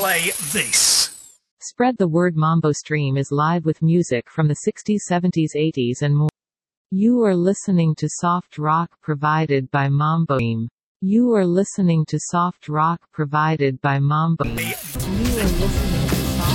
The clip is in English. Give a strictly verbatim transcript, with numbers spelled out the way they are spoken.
play this. Spread the word. Mambo Stream is live with music from the sixties, seventies, eighties and more. You are listening to soft rock provided by Mambo Stream. You are listening to soft rock provided by Mambo Stream. You are listening